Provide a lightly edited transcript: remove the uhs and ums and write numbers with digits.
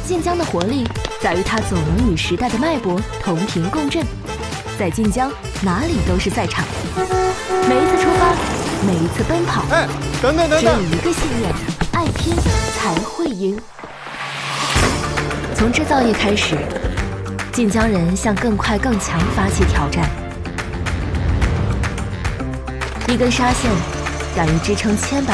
晋江的活力在于它总能与时代的脉搏同频共振。在晋江，哪里都是赛场。每一次出发，每一次奔跑， 哎，等等等等， 只有一个信念：爱拼才会赢。从制造业开始，晋江人向更快更强发起挑战。一根纱线敢于支撑千百